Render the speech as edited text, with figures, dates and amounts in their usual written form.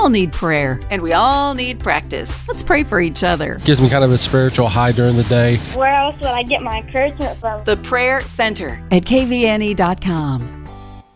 all need prayer, and we all need practice. Let's pray for each other. Gives me kind of a spiritual high during the day. Where else would I get my encouragement from? The Prayer Center at kvne.com.